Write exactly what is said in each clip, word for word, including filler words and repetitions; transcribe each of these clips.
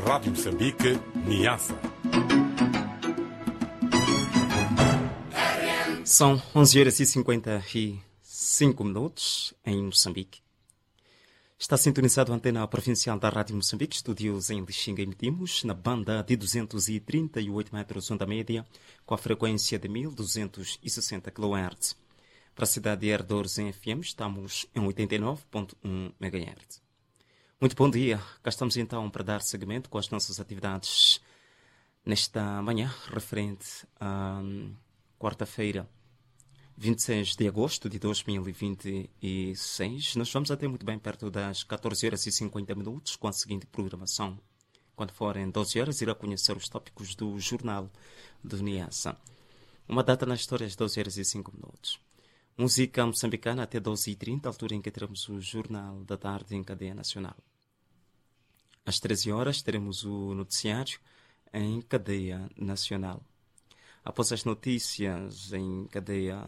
Rádio Moçambique, Niassa. São onze horas e cinquenta e cinco minutos em Moçambique. Está sintonizado a antena provincial da Rádio Moçambique, estúdios em Lixinga. Emitimos na banda de duzentos e trinta e oito metros onda média, com a frequência de mil duzentos e sessenta quilohertz. Para a cidade de Herdores, em F M, estamos em oitenta e nove ponto um megahertz. Muito bom dia. Cá estamos então para dar seguimento com as nossas atividades nesta manhã, referente a quarta-feira, vinte e seis de agosto de dois mil e vinte e seis. Nós vamos até muito bem perto das catorze horas e cinquenta minutos com a seguinte programação. Quando forem doze horas, irá conhecer os tópicos do Jornal do Niassa. Uma data na história às doze horas e cinco minutos. Música moçambicana até doze e trinta, altura em que teremos o Jornal da Tarde em cadeia nacional. Às treze horas teremos o noticiário em cadeia nacional. Após as notícias em cadeia...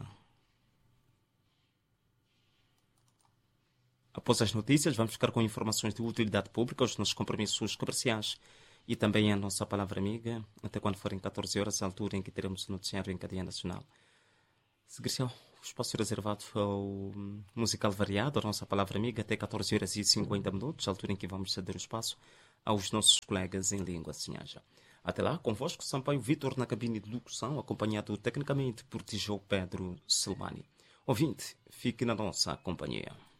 Após as notícias, vamos ficar com informações de utilidade pública, os nossos compromissos comerciais e também a nossa palavra amiga, até quando forem catorze horas, a altura em que teremos o noticiário em cadeia nacional. Seguir-se o espaço reservado ao musical variado, a nossa palavra amiga, até catorze horas e cinquenta minutos, a altura em que vamos ceder o espaço aos nossos colegas em língua sinhaja. Até lá, convosco, Sampaio Vitor na cabine de locução, acompanhado tecnicamente por Tijão Pedro Silmani. Ouvinte, fique na nossa companhia.